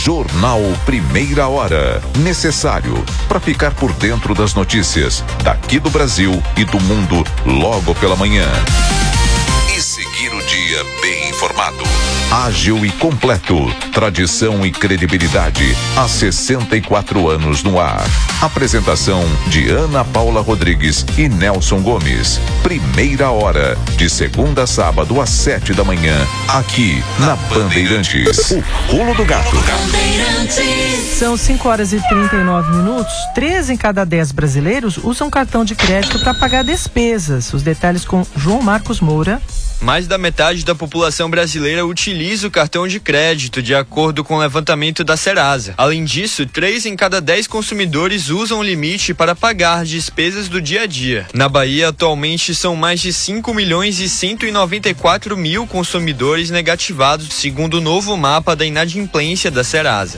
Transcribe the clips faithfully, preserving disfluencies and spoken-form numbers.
Jornal Primeira Hora. Necessário para ficar por dentro das notícias daqui do Brasil e do mundo logo pela manhã. E seguir o dia bem informado. Ágil e completo. Tradição e credibilidade. Há sessenta e quatro anos no ar. Apresentação de Ana Paula Rodrigues e Nelson Gomes. Primeira Hora. De segunda a sábado às sete da manhã. Aqui na Bandeirantes. O Pulo do Gato. São cinco horas e trinta e nove minutos. Três em cada dez brasileiros usam cartão de crédito para pagar despesas. Os detalhes com João Marcos Moura. Mais da metade da população brasileira utiliza o cartão de crédito, de acordo com o levantamento da Serasa. Além disso, três em cada dez consumidores usam o limite para pagar despesas do dia a dia. Na Bahia, atualmente, são mais de cinco milhões e cento e noventa e quatro mil consumidores negativados, segundo o novo mapa da inadimplência da Serasa.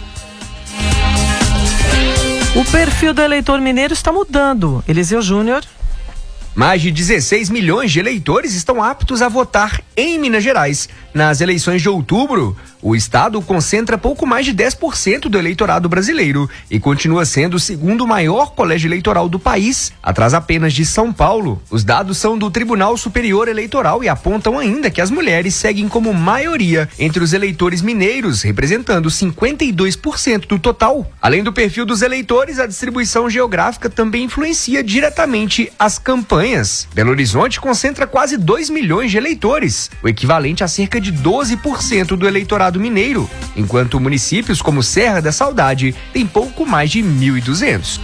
O perfil do eleitor mineiro está mudando. Eliseu Júnior. Mais de dezesseis milhões de eleitores estão aptos a votar em Minas Gerais. Nas eleições de outubro, o estado concentra pouco mais de dez por cento do eleitorado brasileiro e continua sendo o segundo maior colégio eleitoral do país, atrás apenas de São Paulo. Os dados são do Tribunal Superior Eleitoral e apontam ainda que as mulheres seguem como maioria entre os eleitores mineiros, representando cinquenta e dois por cento do total. Além do perfil dos eleitores, a distribuição geográfica também influencia diretamente as campanhas. Belo Horizonte concentra quase dois milhões de eleitores, o equivalente a cerca de doze por cento do eleitorado mineiro, enquanto municípios como Serra da Saudade têm pouco mais de mil e duzentos.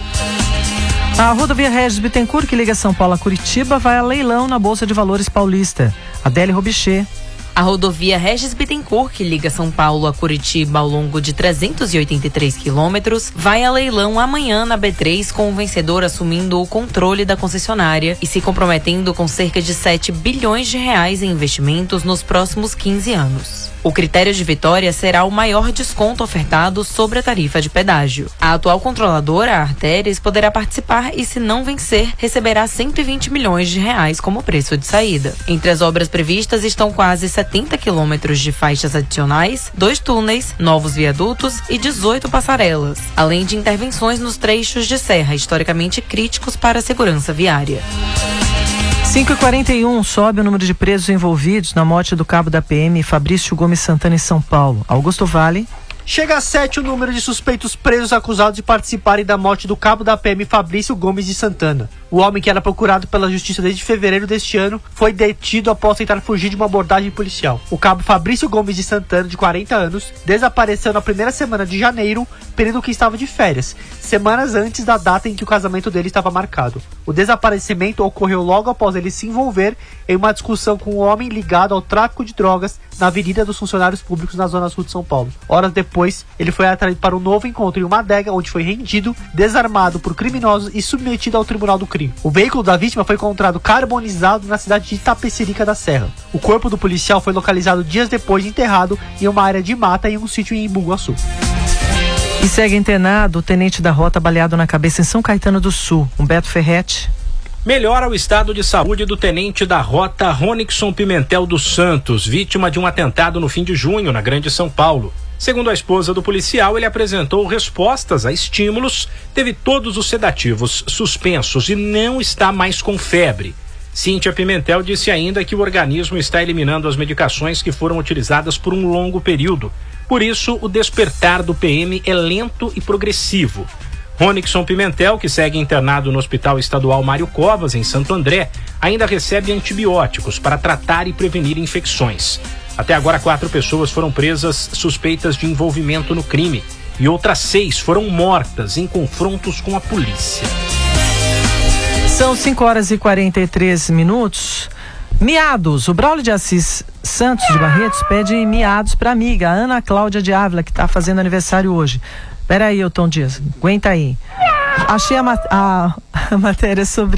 A rodovia Regis Bittencourt, que liga São Paulo a Curitiba, vai a leilão na Bolsa de Valores Paulista. Adélia Robichê. A rodovia Regis Bittencourt, que liga São Paulo a Curitiba ao longo de trezentos e oitenta e três quilômetros, vai a leilão amanhã na B três, com o vencedor assumindo o controle da concessionária e se comprometendo com cerca de sete bilhões de reais em investimentos nos próximos quinze anos. O critério de vitória será o maior desconto ofertado sobre a tarifa de pedágio. A atual controladora, a Artéries, poderá participar e, se não vencer, receberá cento e vinte milhões de reais como preço de saída. Entre as obras previstas estão quase setenta quilômetros de faixas adicionais, dois túneis, novos viadutos e dezoito passarelas, além de intervenções nos trechos de serra historicamente críticos para a segurança viária. cinco e quarenta e um, sobe o número de presos envolvidos na morte do cabo da P M Fabrício Gomes Santana em São Paulo. Augusto Vale. Chega a sete o número de suspeitos presos acusados de participarem da morte do cabo da P M Fabrício Gomes de Santana. O homem, que era procurado pela justiça desde fevereiro deste ano, foi detido após tentar fugir de uma abordagem policial. O cabo Fabrício Gomes de Santana, de quarenta anos, desapareceu na primeira semana de janeiro, período que estava de férias, semanas antes da data em que o casamento dele estava marcado. O desaparecimento ocorreu logo após ele se envolver em uma discussão com um homem ligado ao tráfico de drogas na Avenida dos Funcionários Públicos, na Zona Sul de São Paulo. Horas depois, ele foi atraído para um novo encontro em uma adega, onde foi rendido, desarmado por criminosos e submetido ao Tribunal do Crime. O veículo da vítima foi encontrado carbonizado na cidade de Itapecerica da Serra. O corpo do policial foi localizado dias depois, enterrado em uma área de mata em um sítio em Imbuguaçu. E segue internado o tenente da rota baleado na cabeça em São Caetano do Sul. Humberto Ferretti. Melhora o estado de saúde do tenente da rota Ronixon Pimentel dos Santos, vítima de um atentado no fim de junho na Grande São Paulo. Segundo a esposa do policial, ele apresentou respostas a estímulos, teve todos os sedativos suspensos e não está mais com febre. Cíntia Pimentel disse ainda que o organismo está eliminando as medicações que foram utilizadas por um longo período. Por isso, o despertar do P M é lento e progressivo. Ronixon Pimentel, que segue internado no Hospital Estadual Mário Covas, em Santo André, ainda recebe antibióticos para tratar e prevenir infecções. Até agora, quatro pessoas foram presas suspeitas de envolvimento no crime e outras seis foram mortas em confrontos com a polícia. São cinco horas e quarenta e três minutos. Miados. O Braulio de Assis Santos de Barretos pede miados para a amiga Ana Cláudia de Ávila, que está fazendo aniversário hoje. Peraí, Elton Dias, aguenta aí. Achei a, mat- a, a matéria sobre